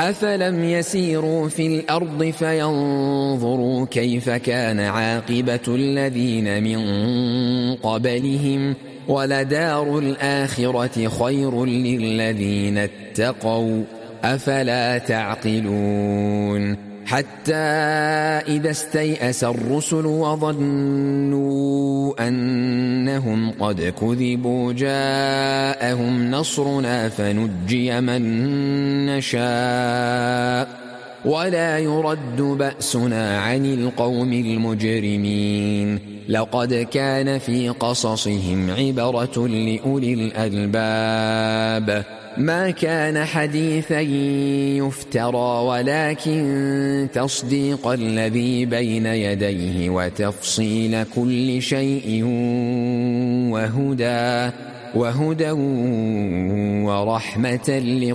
أفلم يسيروا في الأرض فينظروا كيف كان عاقبة الذين من قبلهم ولدار الآخرة خير للذين اتقوا أفلا تعقلون حتى إذا استيأس الرسل وظنوا أنهم قد كذبوا جاءهم نصرنا فنجي من نشاء ولا يرد بأسنا عن القوم المجرمين لقد كان في قصصهم عبرة لأولي الألباب ما كان حديثا يفترى ولكن تصديق الذي بين يديه وتفصيل كل شيء وهدى ورحمة